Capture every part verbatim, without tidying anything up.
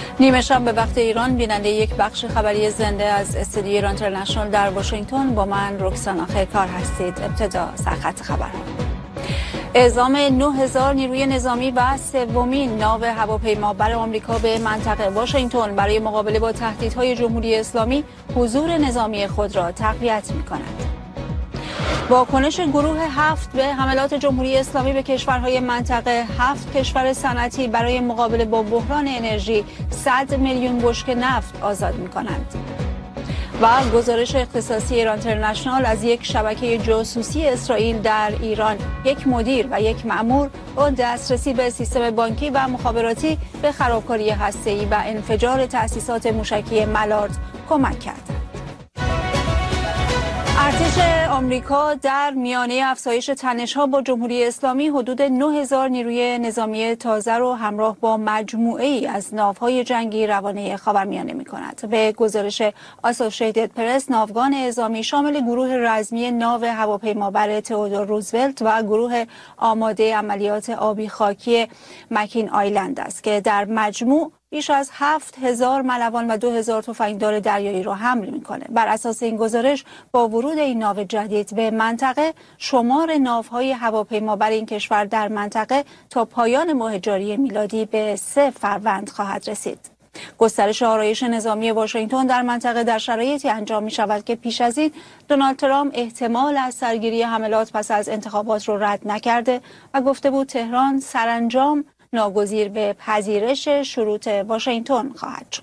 نیمه شب به وقت ایران بیننده یک بخش خبری زنده از استودیو ایران اینترنشنال در واشنگتن با من رکسانا خیرکار هستید. ابتدا سرخط خبرها. اعزام نه هزار نیروی نظامی و سومین ناو هواپیمابر آمریکا به منطقه واشنگتن برای مقابله با تهدیدهای جمهوری اسلامی حضور نظامی خود را تقویت می‌کند. واکنش گروه هفت به حملات جمهوری اسلامی به کشورهای منطقه. هفت کشور صنعتی برای مقابله با بحران انرژی صد میلیون بشکه نفت آزاد می‌کنند. و گزارش اختصاصی ایران اینترنشنال از یک شبکه جاسوسی اسرائیل در ایران، یک مدیر و یک مأمور با دسترسی به سیستم بانکی و مخابراتی به خرابکاری هسته‌ای و انفجار تأسیسات موشکی ملارد کمک کردند. ارتش آمریکا در میانه افزایش تنش‌ها با جمهوری اسلامی حدود نه هزار نیروی نظامی تازه را همراه با مجموعه‌ای از ناوهای جنگی روانه خاورمیانه می‌کند. به گزارش آسوشیتد پرس، ناوگان اعزامی شامل گروه رزمی ناو هواپیمابر تئودور روزولت و گروه آماده عملیات آبی خاکی مکین آیلند است که در مجموع بیش از هفت هزار ملوان و دو هزار تفنگدار دریایی را حمل میکنه. بر اساس این گزارش با ورود این ناو جدید به منطقه، شمار ناوهای هواپیمابر این کشور در منطقه تا پایان ماه جاری میلادی به سه فروند خواهد رسید. گسترش آرایش نظامی واشنگتن در منطقه در شرایطی انجام می شود که پیش از این دونالد ترامپ احتمال از سرگیری حملات پس از انتخابات را رد نکرده و گفته بود تهران سرانجام ناگزیر به پذیرش شروط واشنگتن خواهد شد.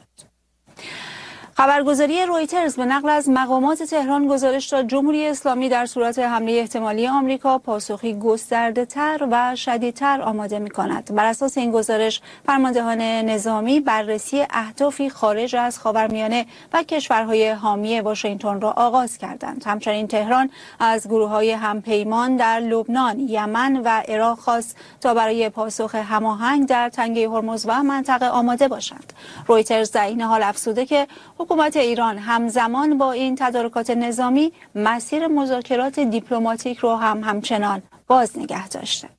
خبرگزاری رویترز به نقل از مقامات تهران گزارش داد جمهوری اسلامی در صورت حمله احتمالی آمریکا پاسخی گسترده‌تر و شدیدتر آماده می‌کند. بر اساس این گزارش، فرماندهان نظامی بررسی اهدافی خارج از خاورمیانه و کشورهای حامی واشنگتن را آغاز کردند. همچنین تهران از گروه‌های همپیمان در لبنان، یمن و عراق خواست تا برای پاسخ هماهنگ در تنگه هرمز و منطقه آماده باشند. رویترز در این حال افزوده که حکومت ایران همزمان با این تدارکات نظامی مسیر مذاکرات دیپلماتیک رو هم همچنان باز نگه داشته.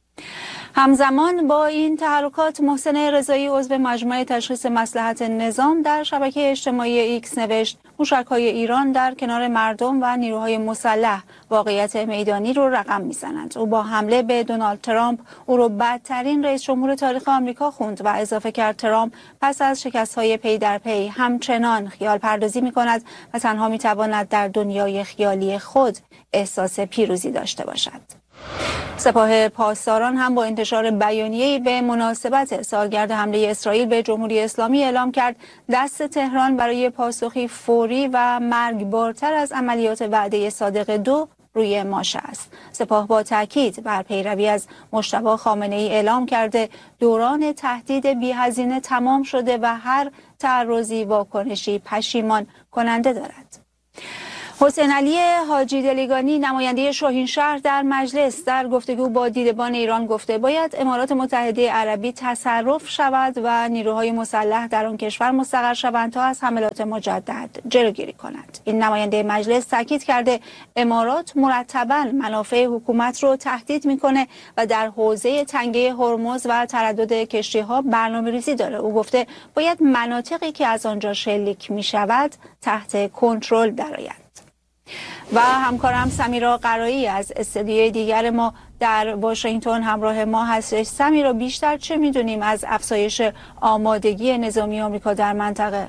همزمان با این تحرکات، محسن رضایی عضو مجمع تشخیص مصلحت نظام در شبکه اجتماعی ایکس نوشت موشک‌های ایران در کنار مردم و نیروهای مسلح واقعیت میدانی رو رقم میزنند. او با حمله به دونالد ترامپ او رو بدترین رئیس جمهور تاریخ آمریکا خوند و اضافه کرد ترامپ پس از شکست‌های پی در پی همچنان خیال پردازی می‌کند و تنها می‌تواند در دنیای خیالی خود احساس پیروزی داشته باشد. سپاه پاسداران هم با انتشار بیانیه‌ای به مناسبت سالگرد حمله اسرائیل به جمهوری اسلامی اعلام کرد دست تهران برای پاسخی فوری و مرگبارتر از عملیات وعده صادق دو روی ماشه است. سپاه با تاکید بر پیروی از مجتبی خامنه‌ای اعلام کرده دوران تهدید بی‌هزینه تمام شده و هر تعرضی واکنشی پشیمان کننده دارد. حسین علی حاجی دلیگانی، نماینده شاهینشهر در مجلس، در گفتگو با دیدبان ایران گفته باید امارات متحده عربی تصرف شود و نیروهای مسلح در آن کشور مستقر شوند تا از حملات مجدد جلوگیری کند. این نماینده مجلس تاکید کرده امارات مرتباً منافع حکومت رو تهدید میکنه و در حوزه تنگه هرمز و تردد کشتی‌ها برنامه‌ریزی داره. او گفته باید مناطقی که از آنجا شلیک میشود تحت کنترل درآید. و همکارم سمیرا قرایی از استودیوی دیگر ما در واشنگتن همراه ما هستش. سمیرا، بیشتر چه میدونیم از افزایش آمادگی نظامی آمریکا در منطقه؟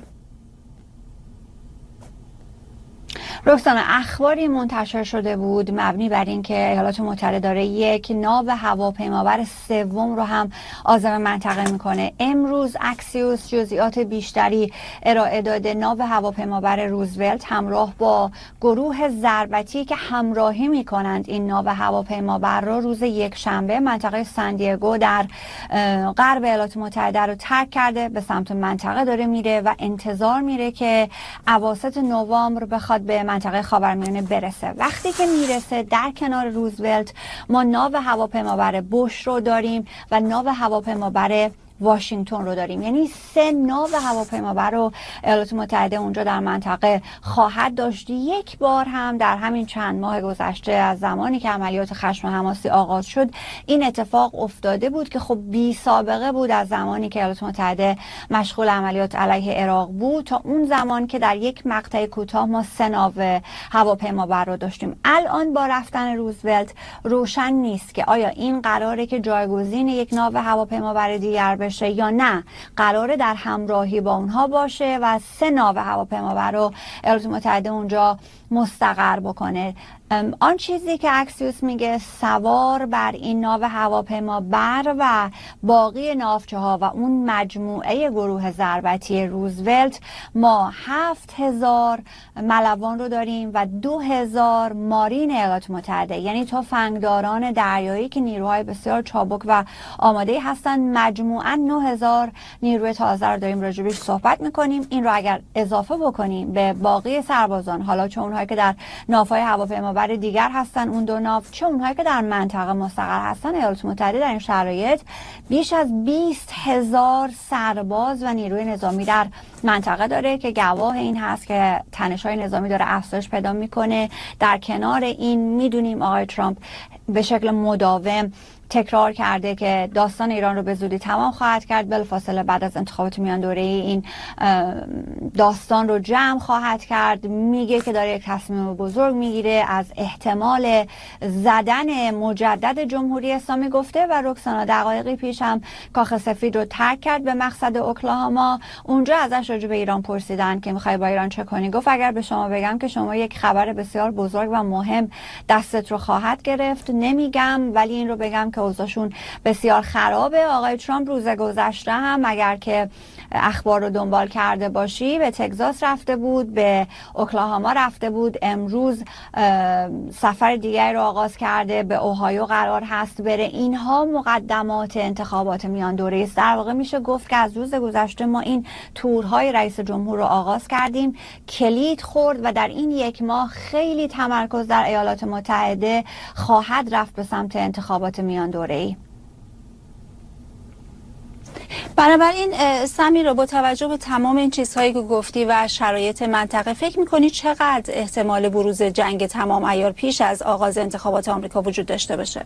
رکسانا، اخباری منتشر شده بود مبنی بر این که ایالات متحده داره یک ناو هواپیمابر سوم رو هم عازم منطقه میکنه. امروز اکسیوس جزئیات بیشتری ارائه داده. ناو هواپیمابر روزولت همراه با گروه ضربتی که همراهی میکنند این ناو هواپیمابر رو روز یک شنبه منطقه سندیگو در غرب ایالات متحده رو ترک کرده، به سمت منطقه داره میره و انتظار میره که اواسط نوامبر بخواد به منطقه خاورمیانه برسه. وقتی که میرسه در کنار روزولت ما ناو هواپیمابر بوش رو داریم و ناو هواپیمابر واشنگتن رو داریم. یعنی سه ناو هواپیمابر رو ایالات متحده اونجا در منطقه خواهد داشت. یک بار هم در همین چند ماه گذشته از زمانی که عملیات خشم حماسی آغاز شد این اتفاق افتاده بود که خب بی سابقه بود از زمانی که ایالات متحده مشغول عملیات علیه عراق بود تا اون زمان که در یک مقطع کوتاه ما سه ناو هواپیمابر رو داشتیم. الان با رفتن روزولت روشن نیست که آیا این قراره که جایگزین یک ناو هواپیمابر دیگر بشه یا نه قراره در همراهی با اونها باشه و سه ناو هواپیمابر رو ایالات متحده اونجا مستقر بکنه. آن چیزی که اکسیوس میگه سوار بر این ناو هواپیمابر و باقی ناوچه ها و اون مجموعه گروه ضربتی روزولت ما هفت هزار ملوان رو داریم و دو هزار مارین ایالات متحده، یعنی تفنگداران دریایی که نیروهای بسیار چابک و آماده هستن. مجموعاً نه هزار نیروی تازه رو داریم راجبش صحبت میکنیم. این رو اگر اضافه بکنیم به باقی سربازان، حالا چه اونهایی که در ناوهای هواپیمابر دیگر هستن اون دو ناو، چه اونهایی که در منطقه مستقر هستن، ایالات متحده در این شرایط بیش از بیست هزار سرباز و نیروی نظامی در منطقه داره که گواه این هست که تنش‌های نظامی داره افزایش پیدا میکنه. در کنار این میدونیم آقای ترامپ به شکل مداوم تکرار کرده که داستان ایران رو به زودی تمام خواهد کرد، بلافاصله بعد از انتخابات میان دوره‌ای این داستان رو جمع خواهد کرد. میگه که داره یک تصمیم بزرگ میگیره، از احتمال زدن مجدد جمهوری اسلامی گفته و رکسانا دقایقی پیش هم کاخ سفید رو ترک کرد به مقصد اوکلاهاما. اونجا ازش راجع به ایران پرسیدن که میخوای با ایران چه کنی؟ گفت اگر به شما بگم که شما یک خبر بسیار بزرگ و مهم دستت رو خواهد گرفت نمیگم، ولی این رو بگم که اوضاعشون بسیار خرابه. آقای ترامپ روز گذشته هم اگر که اخبار رو دنبال کرده باشی به تگزاس رفته بود، به اوکلاهاما رفته بود، امروز سفر دیگری رو آغاز کرده، به اوهایو قرار هست بره. اینها مقدمات انتخابات میان دوره است. در واقع میشه گفت که از روز گذشته ما این تورهای رئیس جمهور رو آغاز کردیم، کلید خورد و در این یک ماه خیلی تمرکز در ایالات متحده خواهد رفت به سمت انتخابات میان دوره‌ای. بنابراین سمیرا با توجه به تمام این چیزهایی که گفتی و شرایط منطقه فکر میکنی چقدر احتمال بروز جنگ تمام عیار پیش از آغاز انتخابات آمریکا وجود داشته باشه؟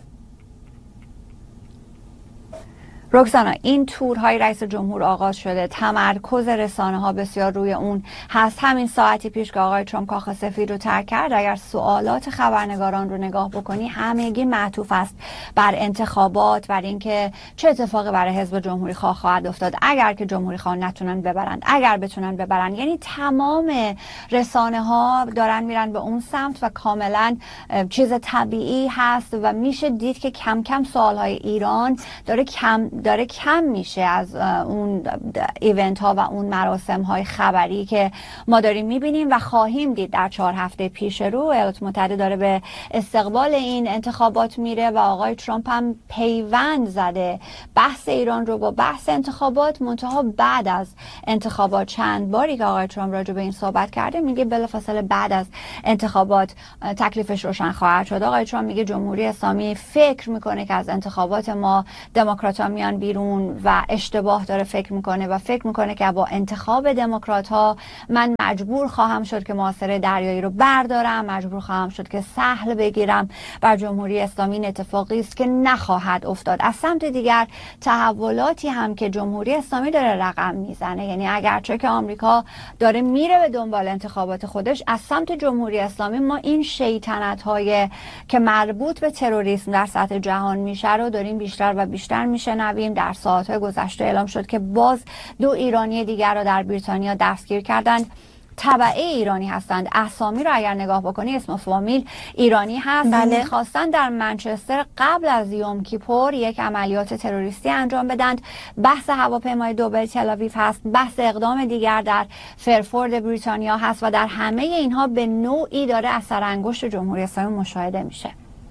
رکسانا، این تورهای رئیس جمهور آغاز شده، تمرکز رسانه ها بسیار روی اون هست. همین ساعتی پیش که آقای ترامپ کاخ سفید رو ترک کرد، اگر سوالات خبرنگاران رو نگاه بکنی همگی معطوف است بر انتخابات، بر اینکه چه اتفاقی برای حزب جمهوری خواه خواهد افتاد اگر که جمهوری خواه نتونن ببرند، اگر بتونن ببرن. یعنی تمام رسانه ها دارن میرن به اون سمت و کاملا چیز طبیعی هست و میشه دید که کم کم سوالهای ایران داره کم داره کم میشه از اون ایونت ها و اون مراسم های خبری که ما داریم میبینیم و خواهیم دید در چهار هفته پیش رو. ایالات متحده داره به استقبال این انتخابات میره و آقای ترامپ هم پیوند زده بحث ایران رو با بحث انتخابات، منتها بعد از انتخابات. چند باری که آقای ترامپ راجع به این صحبت کرده میگه بلافاصله بعد از انتخابات تکلیفش روشن خواهد شد. آقای ترامپ میگه جمهوری اسلامی فکر میکنه که از انتخابات ما دموکرات‌ها میان بیرون و اشتباه داره فکر میکنه و فکر میکنه که با انتخاب دموکرات ها من مجبور خواهم شد که محاصره دریایی رو بردارم، مجبور خواهم شد که سهل بگیرم بر جمهوری اسلامی. این اتفاقی است که نخواهد افتاد. از سمت دیگر تحولاتی هم که جمهوری اسلامی داره رقم میزنه، یعنی اگرچه که آمریکا داره میره به دنبال انتخابات خودش، از سمت جمهوری اسلامی ما این شیطنت های که مربوط به تروریسم در سطح جهان میشه رو داریم بیشتر و بیشتر میشنویم. در ساعت‌های گذشته اعلام شد که باز دو ایرانی دیگر رو در بریتانیا دستگیر کردند، تبعه ایرانی هستند. اسامی رو اگر نگاه بکنی اسم فامیل ایرانی هست. بله. میخواستن در منچستر قبل از یوم کیپور یک عملیات تروریستی انجام بدند. بحث هواپیمای دوبه تل آویو هست، بحث اقدام دیگر در فرفورد بریتانیا هست و در همه اینها به نوعی داره اثر انگشت جمهوری اسلامی مشاهده میشه.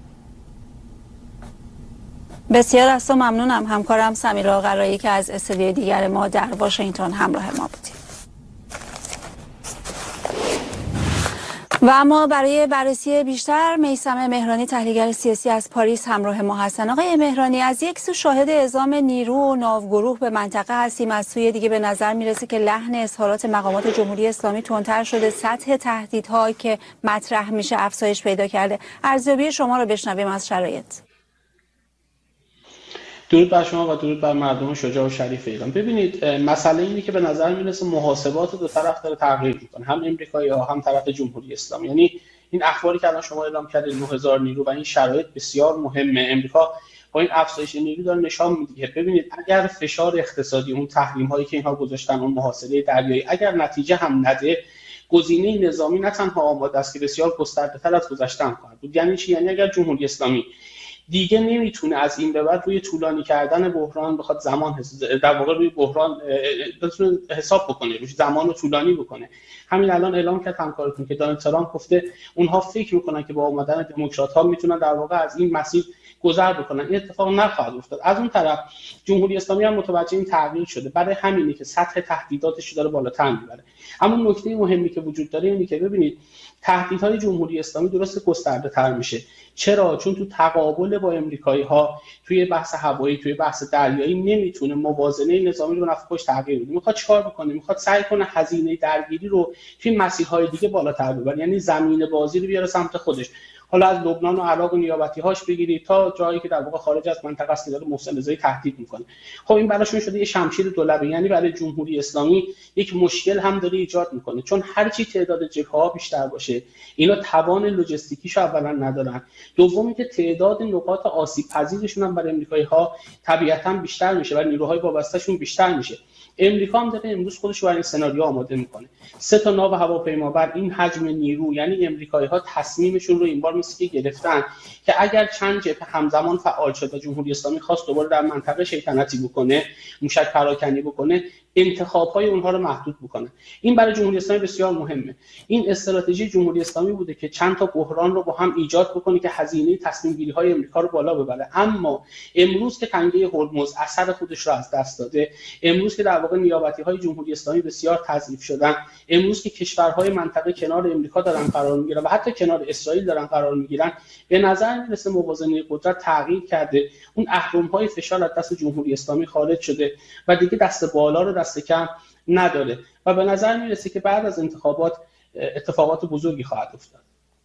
بسیار از تو ممنونم همکارم سمیرا قرایی که از استودیوی دیگر ما در واشنگتن همراه ما بودیم. و اما برای بررسی بیشتر میثم مهرانی تحلیلگر سیاسی از پاریس همراه ما هستند. آقای مهرانی، از یک سو شاهد اعزام نیرو و ناوگروه به منطقه هستیم، از سوی دیگه به نظر میرسه که لحن اظهارات مقامات جمهوری اسلامی تندتر شده، سطح تهدیدها که مطرح میشه افزایش پیدا کرده. ارزیابی شما رو بشنویم از شرایط. درود بر شما و درود بر مردم شجاع و شریف ایران. ببینید، مسئله اینه که به نظر میرسه محاسبات دو طرف داره تغییر میکنه، هم امریکایی‌ها هم طرف جمهوری اسلامی. یعنی این اخباری که الان شما اعلام کردید نه هزار نیرو و این شرایط بسیار مهمه. امریکا با این افزایش نیرو داره نشان میده که ببینید اگر فشار اقتصادی، اون تحریم هایی که اینها گذاشتن، اون محاصره دریایی، اگر نتیجه هم نده، گزینه نظامی نه تنها آماده است که بسیار گسترده‌تر از گذشته خواهد بود. یعنی چی؟ یعنی اگر جمهوری اسلامی دیگه نمیتونه از این به بعد روی طولانی کردن بحران بخواد زمان در واقع روی بحران بتونه حساب بکنه، روی زمان رو طولانی بکنه. همین الان اعلام کرد همکارتون که دونالد ترامپ گفته اونها فکر میکنن که با اومدن دموکرات ها میتونن در واقع از این مسیر گذر بکنن. این اتفاق نخواهد افتاد. از اون طرف جمهوری اسلامی هم متوجه این تغییر شده، برای همینه که سطح تهدیداتش داره بالاتر میبره. اما نکته مهمی که وجود داره اینه که ببینید تهدیدهای جمهوری اسلامی درست گسترده تر میشه. چرا؟ چون تو تقابل با امریکایی ها توی بحث هوایی، توی بحث دریایی نمیتونه موازنه نظامی رو به نفع خودش تغییر بده. میخواد چیکار بکنه؟ میخواد سعی کنه هزینه درگیری رو توی مسیرهای دیگه بالاتر ببره، یعنی زمین بازی رو بیاره سمت خودش. حالا از لبنان و عراق و نیابتی هاش بگیرید تا جایی که در واقع خارج از منطقه است که داره محسن رضایی تهدید میکنه. خب این براشون شده یه شمشیر دولبه، یعنی برای جمهوری اسلامی یک مشکل هم داره ایجاد میکنه، چون هر چی تعداد جبهه‌ها بیشتر باشه اینا توان لوجستیکیشو اولا ندارن، دومی که تعداد نقاط آسیب پذیرشون هم برای امریکایی‌ها طبیعتاً بیشتر میشه و نیروهای وابسته‌شون بیشتر میشه. امریکا هم داره امروز خودش رو برای این سناریو آماده میکنه. سه تا ناو هواپیما بر این حجم نیرو، یعنی امریکایی‌ها تصمیمشون رو این بار مثل که گرفتن که اگر چند جبهه همزمان فعال شد و جمهوری اسلامی خواست دوباره در منطقه شیطنتی بکنه، موشک پراکنی بکنه، انتخاب‌های اونها رو محدود بکنه. این برای جمهوری اسلامی بسیار مهمه. این استراتژی جمهوری اسلامی بوده که چند تا بحران رو با هم ایجاد بکنه که هزینه تصمیم گیری‌های امریکا رو بالا ببره. اما امروز که تنگه هرمز اثر خودش رو از دست داده، امروز که در واقع نیابتی‌های جمهوری اسلامی بسیار تضعیف شدن، امروز که کشورهای منطقه کنار امریکا دارن قرار میگیرن و حتی کنار اسرائیل دارن قرار میگیرن، به نظر میرسه موازنه قدرت تغییر کرده. اون اهرم‌های فشار از دست جمهوری اسلامی خارج شده و دیگه دست بالا رو دست کم نداره و به نظر میرسه که بعد از انتخابات اتفاقات بزرگی خواهد افتاد.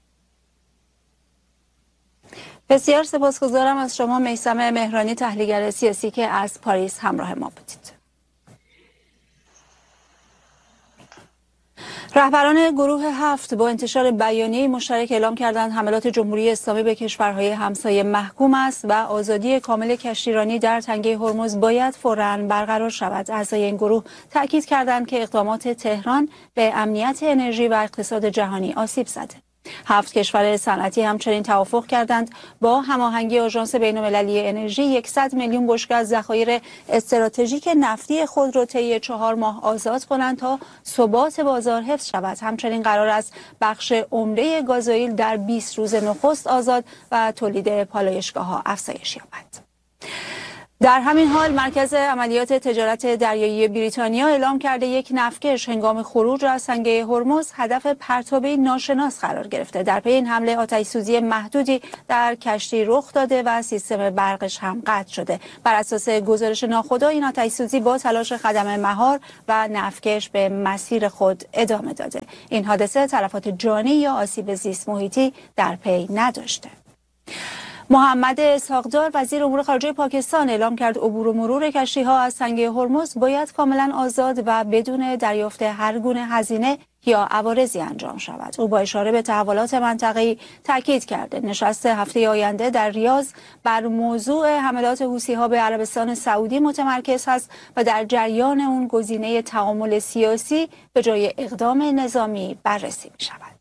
بسیار سپاسگزارم از شما میثم مهرانی تحلیلگر سیاسی که از پاریس همراه ما بودید. رهبران گروه هفت با انتشار بیانیه مشترک اعلام کردند حملات جمهوری اسلامی به کشورهای همسایه محکوم است و آزادی کامل کشتیرانی در تنگه هرمز باید فوراً برقرار شود. اعضای این گروه تاکید کردند که اقدامات تهران به امنیت انرژی و اقتصاد جهانی آسیب زده. هفت کشور صنعتی همچنین توافق کردند با هماهنگی آژانس بین‌المللی انرژی صد میلیون بشکه از ذخایر استراتژیک نفتی خود را طی چهار ماه آزاد کنند تا ثبات بازار حفظ شود. همچنین قرار است بخش عمده گازوئیل در بیست روز نخست آزاد و تولید پالایشگاه‌ها افزایش یابد. در همین حال مرکز عملیات تجارت دریایی بریتانیا اعلام کرده یک نفتکش هنگام خروج از تنگه هرمز هدف پرتابی ناشناس قرار گرفته. در پی این حمله آتش‌سوزی محدودی در کشتی رخ داده و سیستم برقش هم قطع شده. بر اساس گزارش ناخدا این آتش‌سوزی با تلاش خدمه مهار و نفتکش به مسیر خود ادامه داده. این حادثه تلفات جانی یا آسیب زیست محیطی در پی نداشته. محمد اسحاق‌دار وزیر امور خارجه پاکستان اعلام کرد عبور و مرور کشتی‌ها از تنگه هرمز باید کاملا آزاد و بدون دریافت هر گونه هزینه یا عوارضی انجام شود. او با اشاره به تحولات منطقه‌ای تاکید کرده نشست هفته آینده در ریاض بر موضوع حملات حوثی‌ها به عربستان سعودی متمرکز است و در جریان اون گزینه تعامل سیاسی به جای اقدام نظامی بررسی می‌شود.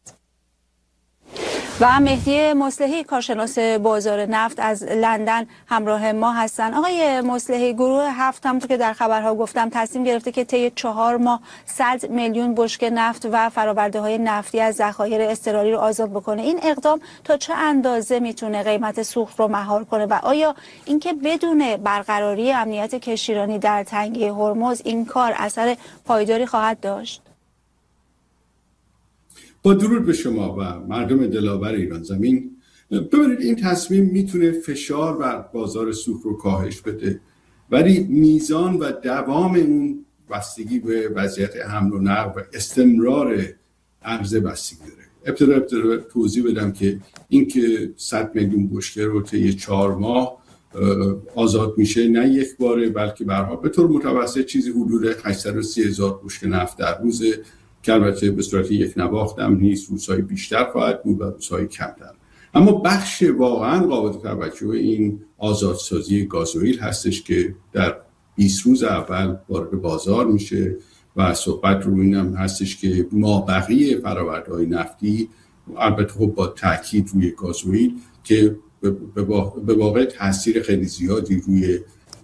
و مهدی مصلحی کارشناس بازار نفت از لندن همراه ما هستند. آقای مصلحی، گروه هفت هم که در خبرها گفتم تصمیم گرفته که طی چهار ماه صد میلیون بشکه نفت و فرآورده های نفتی از ذخایر اضطراری رو آزاد بکنه. این اقدام تا چه اندازه میتونه قیمت سوخت رو مهار کنه و آیا اینکه بدون برقراری امنیت کشتیرانی در تنگه هرمز این کار اثر پایداری خواهد داشت؟ با درود به شما و مردم دلاور ایران زمین. ببینید این تصمیم میتونه فشار بر بازار سوخت رو کاهش بده، ولی میزان و دوام اون بستگی به وضعیت حمل و نقل و استمرار عرضه بستگی داره. ابتدا ابتدا توضیح بدم که این که صد میلیون بشکه رو طی چهار ماه آزاد میشه نه یک باره، بلکه به هر حال به طور متوسط چیزی حدود هشتصد و سی هزار بشکه نفت در روز، که البته به صورت یک نواخت هم نیست، روزهای بیشتر خواهد بود و روزهای کمتر. اما بخش واقعا قابل توجه این آزادسازی گازوئیل هستش که در بیست روز اول وارد بازار میشه و صحبت رو این هم هستش که مابقی فرآورده‌های نفتی، البته خب با تاکید روی گازوئیل، که به واقع تاثیر خیلی زیادی روی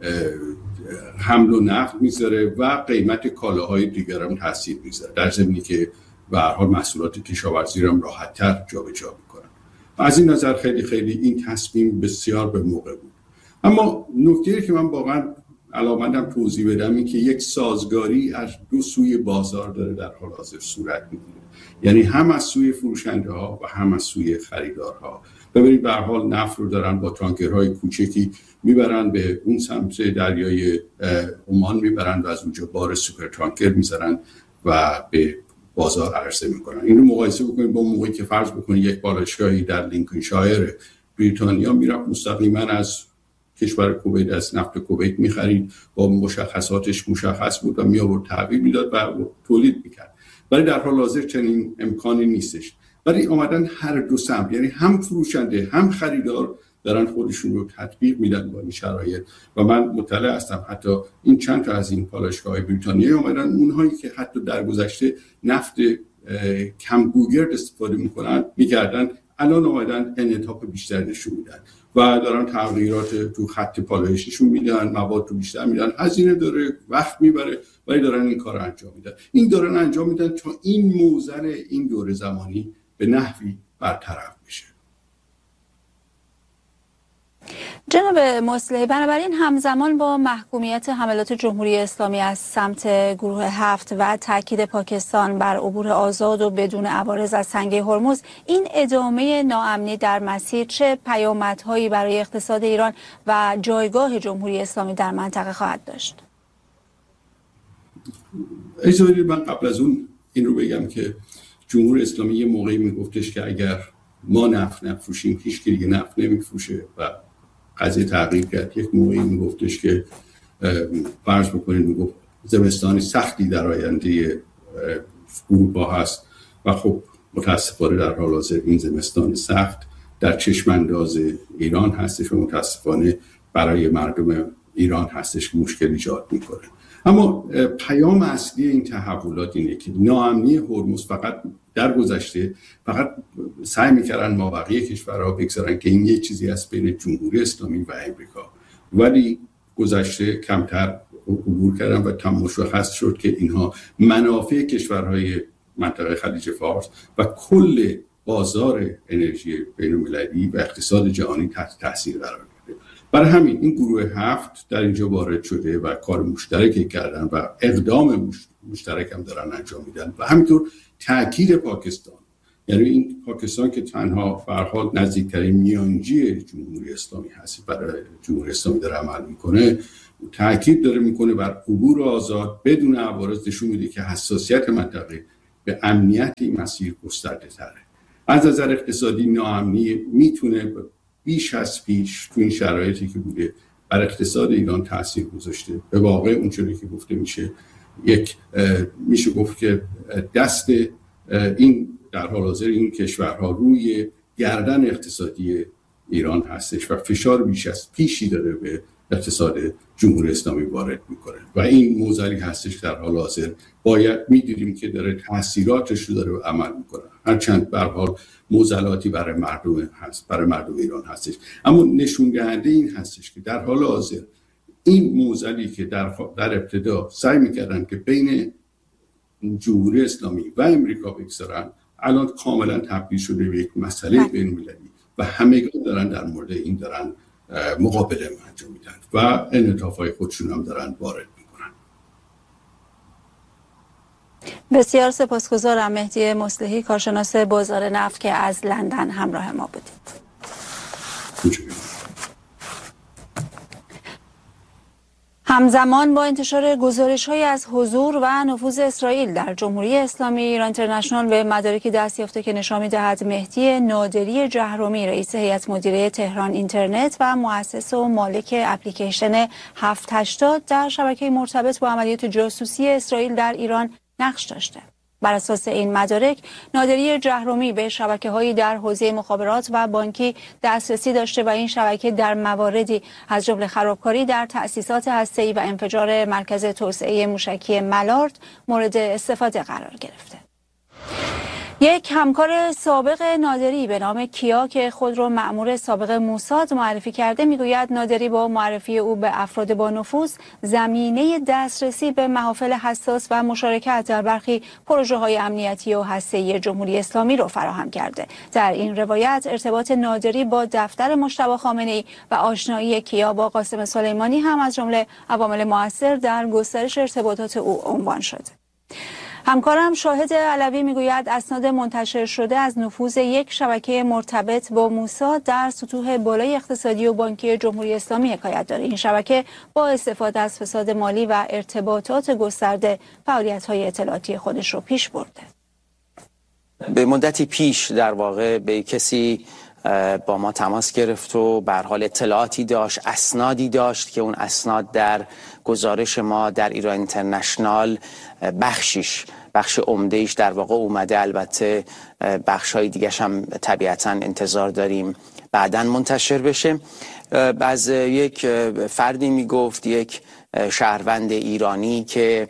حمل و نقل میذاره و قیمت کالاهای دیگر هم تاثیر میذاره، در ضمنی که به هر حال محصولات کشاورزی هم راحت‌تر جابجا میکنن. از این نظر خیلی خیلی این تصمیم بسیار به موقع بود. اما نکته‌ای که من واقعا علاقه‌مندم توضیح بدم این که یک سازگاری از دو سوی بازار داره در حال حاضر صورت میگیره، یعنی هم از سوی فروشنده ها و هم از سوی خریدارها. ببینید به هر حال نفت رو دارن با تانکرهای کوچکی میبرن به اون سمت دریای عمان میبرن و از اونجا بار سوپر تانکر میذارن و به بازار عرضه میکنن. اینو مقایسه بکنید با موقعی که فرض بکنید یک بالایشگاهی در لینکلشایر بریتانیا میرفت مستقیما از کشور کویت از نفت کویت میخرید، با مشخصاتش مشخص بود و می آورد تحویل میداد و تولید میکرد. ولی در حال حاضر چنین امکانی نیستش. ولی اومدن هر دو سمت، یعنی هم فروشنده هم خریدار دارن خودشون رو تطبیق میدن با این شرایط. و من مطلع هستم حتی این چند تا از این پالایشگاه‌های بریتانیایی اومدن، اونهایی که حتی در گذشته نفت کم گوگرد استفاده میکنن میکردن، الان اومدن انعطاف بیشتر نشون میدن و دارن تغییرات تو خط پالایششون میدن، مواد رو بیشتر میدن، هزینه داره، وقت میبره، ولی دارن این کار رو انجام میدن. این دارن انجام میدن تا این موزل این دوره زمانی به نحوی برطرف بشه. جناب مصلحی، بنابراین همزمان با محکومیت حملات جمهوری اسلامی از سمت گروه هفت و تاکید پاکستان بر عبور آزاد و بدون عوارض از تنگه هرمز، این ادامه ناامنی در مسیر چه پیامدهایی برای اقتصاد ایران و جایگاه جمهوری اسلامی در منطقه خواهد داشت؟ اجازه بدید من قبل از اون این رو بگم که جمهوری اسلامی یه موقعی میگفتش که اگر ما نفت نفروشیم هیچ کی دیگه نفت نمیفروشه و قضیه تغییر کرد. یک موقعی میگفتش که فرض بکنید میگفت زمستانی سختی در آینده اروپا هست و خب متاسفانه در حال حاضر این زمستان سخت در چشم انداز ایران هستش و متاسفانه برای مردم ایران هستش که مشکل ایجاد میکنه. اما پیام اصلی این تحولات اینه که ناامنی هرمز فقط در گذشته فقط سعی میکردن ما بقیه کشورها بگذارن که این یه چیزی است بین جمهوری اسلامی و امریکا، ولی گذشته کمتر عبور کردن و مشخص شد که اینها منافع کشورهای منطقه خلیج فارس و کل بازار انرژی بین‌المللی و اقتصاد جهانی تحت تاثیر قرار گرفته. برای همین این گروه هفت در اینجا وارد شده و کار مشترکی کردن و اقدام مشترک هم دارن انجام میدن و همینطور تاکید پاکستان، یعنی این پاکستان که تنها به هر حال نزدیکترین میانجی جمهوری اسلامی هست برای جمهوری اسلامی داره عمل میکنه، تاکید داره میکنه بر عبور آزاد بدون عوارض، نشون میده که حساسیت منطقه به امنیت این مسیر گسترده تره. از نظر اقتصادی ناامنی میتونه بیش از پیش تو این شرایطی که بوده بر اقتصاد ایران تاثیر گذاشته. به واقع اونجوری که گفته میشه یک میشه گفت که دست این در حال حاضر این کشورها روی گردن اقتصادی ایران هستش و فشار بیش از پیشی داره به اقتصاد جمهوری اسلامی وارد میکنه و این موزلی هستش در حال حاضر باید میدونیم که داره تاثیراتش رو داره عمل میکنه، هرچند به هر حال موزلاتی برای مردم هست، برای مردم ایران هستش. اما نشون دهنده این هستش که در حال حاضر این موزلی که در در ابتدا سعی میکردن که بین جمهوری اسلامی و امریکا بگذارن، الان کاملا تبدیل شده به یک مسئله بین‌المللی و همگان دارن در مورد این دارن مقابله انجام میدن و انعطاف‌های خودشون هم دارن وارد میکنن. بسیار سپاسگزارم. مهدی مصلحی، کارشناس بازار نفت که از لندن همراه ما بودید. همزمان با انتشار گزارش‌های از حضور و نفوذ اسرائیل در جمهوری اسلامی، ایران اینترنشنال به مدارکی دست یافته که نشان می‌دهد مهدی نادری جهرمی، رئیس هیئت مدیره تهران اینترنت و مؤسس و مالک اپلیکیشن هفت هشتاد در شبکه مرتبط با عملیات جاسوسی اسرائیل در ایران نقش داشته. بر اساس این مدارک، نادری جهرمی به شبکه‌هایی در حوزه مخابرات و بانکی دسترسی داشته و این شبکه در مواردی از جمله خرابکاری در تأسیسات هسته‌ای و انفجار مرکز توسعه موشکی ملارد مورد استفاده قرار گرفته. یک همکار سابق نادری به نام کیا که خود را مأمور سابق موساد معرفی کرده میگوید نادری با معرفی او به افراد با نفوذ زمینه دسترسی به محافل حساس و مشارکت در برخی پروژه‌های امنیتی و هسته‌ای جمهوری اسلامی را فراهم کرده. در این روایت ارتباط نادری با دفتر مجتبی خامنه‌ای و آشنایی کیا با قاسم سلیمانی هم از جمله عوامل مؤثر در گسترش ارتباطات او عنوان شده. همکارم شاهد علوی میگوید اسناد منتشر شده از نفوذ یک شبکه مرتبط با موساد در سطوح بالای اقتصادی و بانکی جمهوری اسلامی حکایت داره. این شبکه با استفاده از فساد مالی و ارتباطات گسترده فعالیت‌های اطلاعاتی خودش رو پیش برده. به مدتی پیش در واقع به کسی با ما تماس گرفت و به هر حال اطلاعاتی داشت، اسنادی داشت که اون اسناد در گزارش ما در ایران اینترنشنال بخشیش بخش عمده‌ایش در واقع اومده. البته بخش‌های دیگه‌ش هم طبیعتاً انتظار داریم بعداً منتشر بشه. از یک فردی میگفت، یک شهروند ایرانی که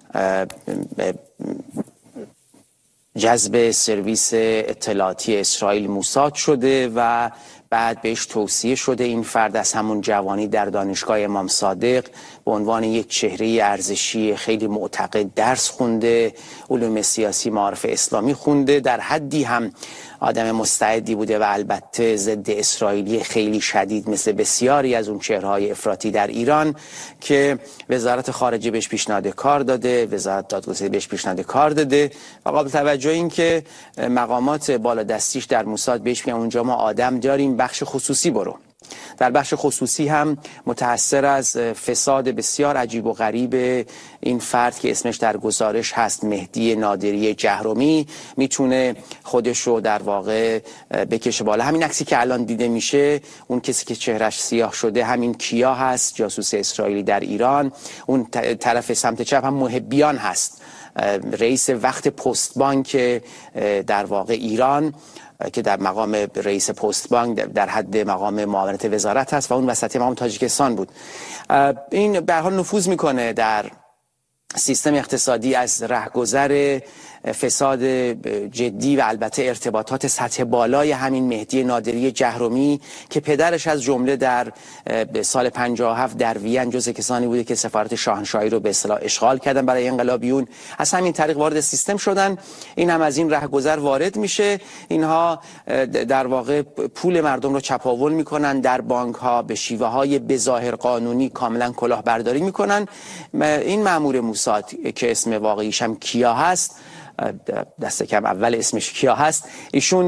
جذب سرویس اطلاعاتی اسرائیل موساد شده و بعد بهش توصیه شده این فرد از همون جوانی در دانشگاه امام صادق به عنوان یک چهره ارزشی خیلی معتقد درس خونده، علوم سیاسی معارف اسلامی خونده، در حدی هم آدم مستعدی بوده و البته ضد اسرائیلی خیلی شدید مثل بسیاری از اون چهره‌های افراطی در ایران که وزارت خارجه بهش پیشنهاد کار داده، وزارت دادگستری بهش پیشنهاد کار داده و قابل توجه این که مقامات بالادستیش در موساد بهش میگن اونجا ما آدم داریم، بخش خصوصی برو. در بخش خصوصی هم متأثر از فساد بسیار عجیب و غریب این فرد که اسمش در گزارش هست مهدی نادری جهرمی میتونه خودش رو در واقع بکشه بالا. همین عکسی که الان دیده میشه، اون کسی که چهرش سیاه شده همین کیا هست، جاسوس اسرائیلی در ایران. اون طرف سمت چپ هم محبیان هست، رئیس وقت پست بانک در واقع ایران که در مقام رئیس پست بانک در حد مقام معاونت وزارت هست و اون وسط مقام تاجیکستان بود. این به هر حال نفوذ میکنه در سیستم اقتصادی از رهگذر فساد جدی و البته ارتباطات سطح بالای همین مهدی نادری جهرمی که پدرش از جمله در سال پنجاه و هفت در وین جزء کسانی بوده که سفارت شاهنشاهی رو به اصطلاح اشغال کردن برای انقلابیون، از همین طریق وارد سیستم شدن. این هم از این رهگذر وارد میشه. اینها در واقع پول مردم رو چپاول میکنن، در بانک ها به شیوه های بظاهر قانونی کاملا کلاهبرداری میکنن. این مأمور موساد که اسم واقعیش هم کیا هست، دست کم اول اسمش کیا هست، ایشون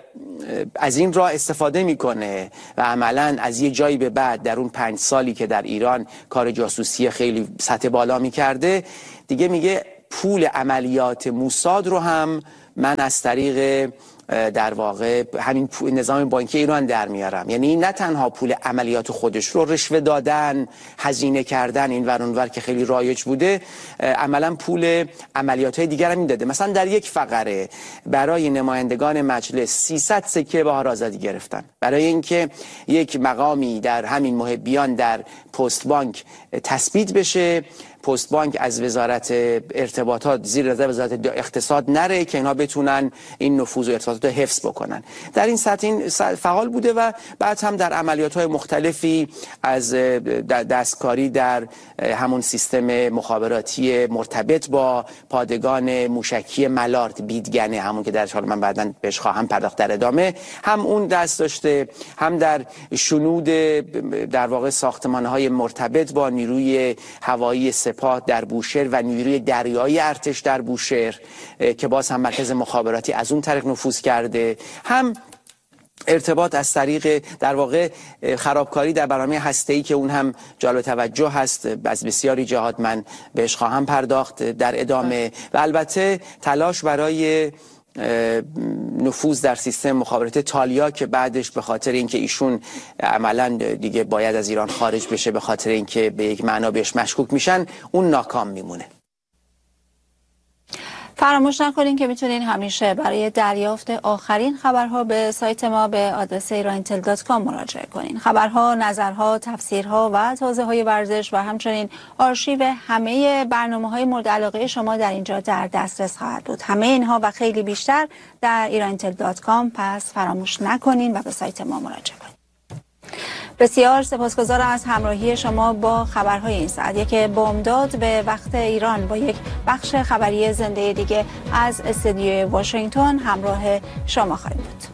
از این راه استفاده میکنه و عملا از یه جایی به بعد در اون پنج سالی که در ایران کار جاسوسی خیلی سطح بالا میکرده دیگه میگه پول عملیات موساد رو هم من از طریق در واقع همین نظام بانکی ایران در میارم. یعنی نه تنها پول عملیات خودش رو رشوه دادن، هزینه کردن این ور اون ور که خیلی رایج بوده، عملا پول عملیات های دیگر هم میداده. مثلا در یک فقره برای نمایندگان مجلس سیصد سکه بهار آزادی گرفتن برای اینکه یک مقامی در همین محبیان در پست بانک تثبیت بشه، پست بانک از وزارت ارتباطات زیر نظر وزارت اقتصاد نره که اینا بتونن این نفوذ و ارتباطات رو حفظ بکنن. در این سطح این فعال بوده و بعد هم در عملیات‌های مختلفی از دستکاری در همون سیستم مخابراتی مرتبط با پادگان موشکی ملارد بیدگنه، همون که درش حالا من بعداً بهش خواهم پرداخت در ادامه، هم اون دست داشته، هم در شنود در واقع ساختمان‌های مرتبط با نیروی هوایی سپاه در بوشهر و نیروی دریایی ارتش در بوشهر که باز هم مرکز مخابراتی از اون طریق نفوذ کرده، هم ارتباط از طریق در واقع خرابکاری در برنامه هسته‌ای که اون هم جالب توجه هست، از بسیاری جهات من بهش خواهم پرداخت در ادامه، و البته تلاش برای نفوذ در سیستم مخابرات تالیا که بعدش به خاطر اینکه ایشون عملا دیگه باید از ایران خارج بشه به خاطر اینکه به یک معنا بهش مشکوک میشن، اون ناکام میمونه. فراموش نکنین که میتونین همیشه برای دریافت آخرین خبرها به سایت ما به آدرس ایران اینتل دات کام مراجعه کنین. خبرها، نظرها، تفسیرها و توضیح‌های ورزش و همچنین آرشیو همه برنامه‌های مورد علاقه شما در اینجا در دسترس خواهد بود. همه اینها و خیلی بیشتر در ایران اینتل دات کام، پس فراموش نکنین و به سایت ما مراجعه کنین. بسیار سپاسگزارم از همراهی شما با خبرهای این ساعت. یک بامداد به وقت ایران با یک بخش خبری زنده دیگه از استودیوی واشنگتن همراه شما خواهیم بود.